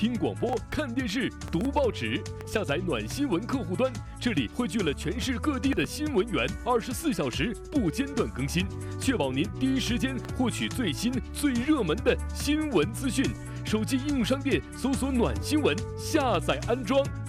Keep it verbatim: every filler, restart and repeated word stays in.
听广播、看电视、读报纸，下载暖新闻客户端，这里汇聚了全市各地的新闻源，二十四小时不间断更新，确保您第一时间获取最新、最热门的新闻资讯。手机应用商店搜索“暖新闻”，下载安装。